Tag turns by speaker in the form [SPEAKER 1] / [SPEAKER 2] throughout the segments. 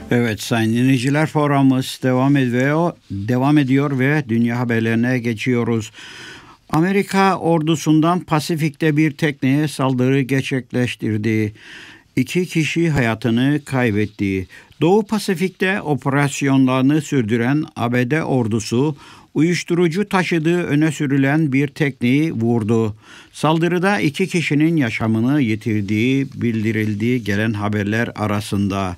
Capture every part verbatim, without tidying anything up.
[SPEAKER 1] Evet sayın dinleyiciler, programımız devam ediyor, devam ediyor ve dünya haberlerine geçiyoruz. Amerika ordusundan Pasifik'te bir tekneye saldırı gerçekleştirdi. İki kişi hayatını kaybetti. Doğu Pasifik'te operasyonlarını sürdüren A B D ordusu uyuşturucu taşıdığı öne sürülen bir tekneyi vurdu. Saldırıda iki kişinin yaşamını yitirdiği bildirildi gelen haberler arasında.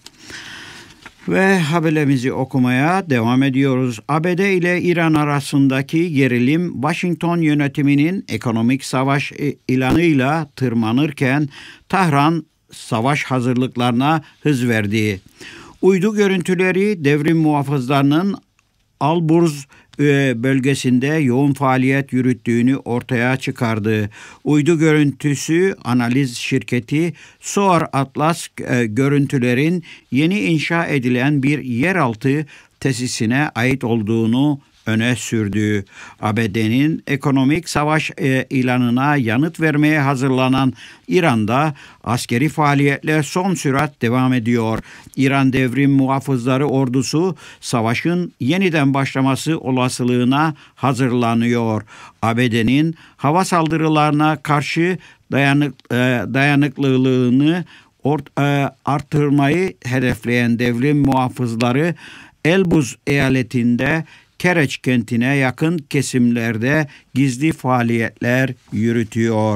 [SPEAKER 1] Ve haberlerimizi okumaya devam ediyoruz. A B D ile İran arasındaki gerilim Washington yönetiminin ekonomik savaş ilanıyla tırmanırken Tahran savaş hazırlıklarına hız verdi. Uydu görüntüleri devrim muhafızlarının Alburz bölgesinde yoğun faaliyet yürüttüğünü ortaya çıkardı. Uydu görüntüsü analiz şirketi Soar Atlas görüntülerin yeni inşa edilen bir yeraltı tesisine ait olduğunu öne sürdü. A B D'nin ekonomik savaş e, ilanına yanıt vermeye hazırlanan İran'da askeri faaliyetler son sürat devam ediyor. İran Devrim Muhafızları ordusu savaşın yeniden başlaması olasılığına hazırlanıyor. A B D'nin hava saldırılarına karşı dayanık, e, dayanıklılığını ort, e, artırmayı hedefleyen Devrim Muhafızları Elbuz eyaletinde Kereç kentine yakın kesimlerde gizli faaliyetler yürütüyor.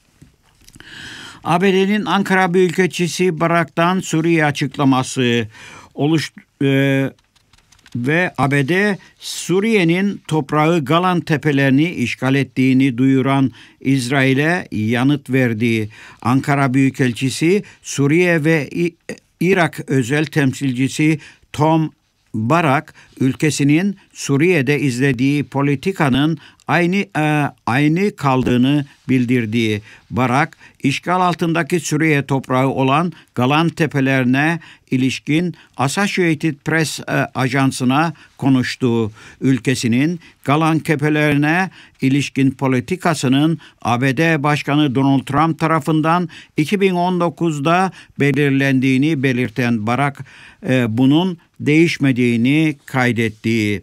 [SPEAKER 1] A B D'nin Ankara Büyükelçisi Barak'tan Suriye açıklaması oluş e, ve A B D Suriye'nin toprağı Galan tepelerini işgal ettiğini duyuran İsrail'e yanıt verdi. Ankara Büyükelçisi Suriye ve Irak özel temsilcisi Tom Barak ülkesinin Suriye'de izlediği politikanın aynı e, aynı kaldığını bildirdi. Barak, işgal altındaki Suriye toprağı olan Galan tepelerine ilişkin Associated Press e, ajansına konuştu. Ülkesinin Galan tepelerine ilişkin politikasının A B D Başkanı Donald Trump tarafından iki bin on dokuzda belirlendiğini belirten Barak, e, bunun değişmediğini kaydetti.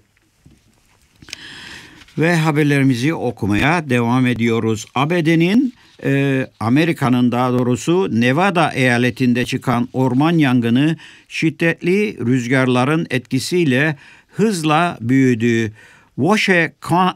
[SPEAKER 1] Ve haberlerimizi okumaya devam ediyoruz. A B D'nin, e, Amerika'nın daha doğrusu Nevada eyaletinde çıkan orman yangını şiddetli rüzgarların etkisiyle hızla büyüdü. Washoe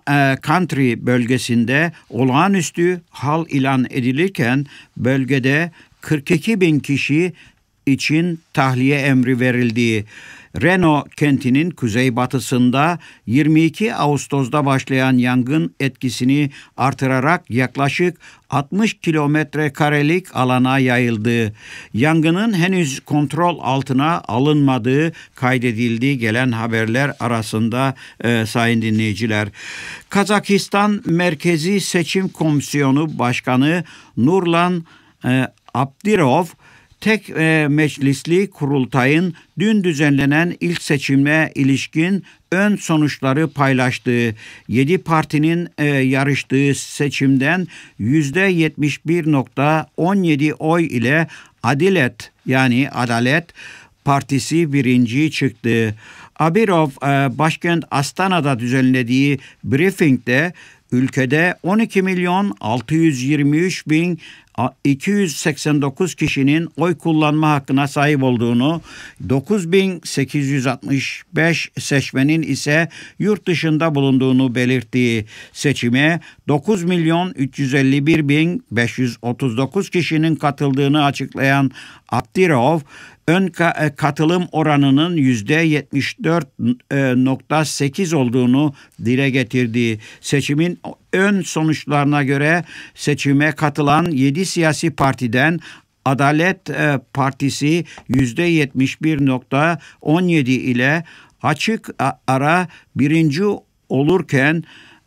[SPEAKER 1] Country bölgesinde olağanüstü hal ilan edilirken bölgede kırk iki bin kişi için tahliye emri verildi. Reno kentinin kuzeybatısında yirmi iki Ağustos'ta başlayan yangın etkisini artırarak yaklaşık altmış kilometre karelik alana yayıldı. Yangının henüz kontrol altına alınmadığı kaydedildi gelen haberler arasında e, sayın dinleyiciler. Kazakistan Merkezi Seçim Komisyonu Başkanı Nurlan e, Abdirov, tek e, meclisli kurultayın dün düzenlenen ilk seçime ilişkin ön sonuçları paylaştı. Yedi partinin e, yarıştığı seçimden yüzde yetmiş bir virgül on yedi oy ile Adilet yani Adalet Partisi birinci çıktı. Abirov e, başkent Astana'da düzenlediği briefingde ülkede on iki milyon altı yüz yirmi üç bin iki yüz seksen dokuz kişinin oy kullanma hakkına sahip olduğunu, dokuz bin sekiz yüz altmış beş seçmenin ise yurt dışında bulunduğunu belirttiği seçime dokuz milyon üç yüz elli bir bin beş yüz otuz dokuz kişinin katıldığını açıklayan Abdirov, ön katılım oranının yüzde yetmiş dört virgül sekiz olduğunu dile getirdi. Seçimin ön sonuçlarına göre seçime katılan yedi siyasi partiden Adalet Partisi yüzde yetmiş bir virgül on yedi ile açık ara birinci olurken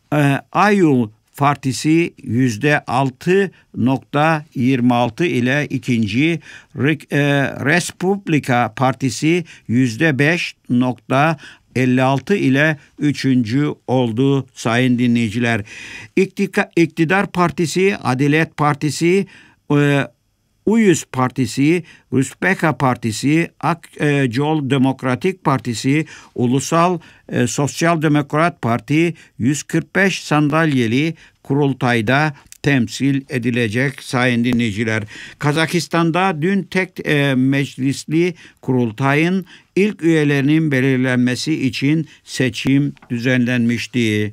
[SPEAKER 1] Ayul Partisi yüzde altı virgül yirmi altı ile ikinci, Respublika Partisi yüzde beş virgül elli altı ile üçüncü oldu sayın dinleyiciler. İktidar Partisi, Adalet Partisi U Y S Partisi, Uzbeka Partisi, Akjol Demokratik Partisi, Ulusal e, Sosyal Demokrat Parti yüz kırk beş sandalyeli kurultayda temsil edilecek sayın dinleyiciler. Kazakistan'da dün tek e, meclisli kurultayın ilk üyelerinin belirlenmesi için seçim düzenlenmişti.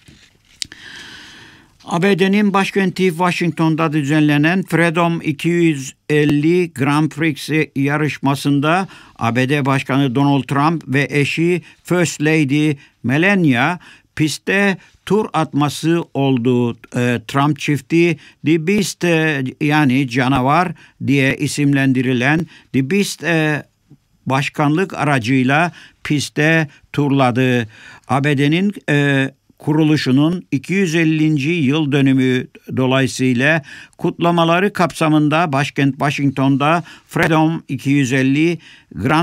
[SPEAKER 1] A B D'nin başkenti Washington'da düzenlenen Freedom iki yüz elli Grand Prix yarışmasında A B D Başkanı Donald Trump ve eşi First Lady Melania pistte tur atması oldu. E, Trump çifti The Beast e, yani canavar diye isimlendirilen The Beast e, başkanlık aracıyla pistte turladı. A B D'nin e, kuruluşunun iki yüz ellinci yıl dönümü dolayısıyla kutlamaları kapsamında başkent Washington'da Freedom iki yüz elli Grand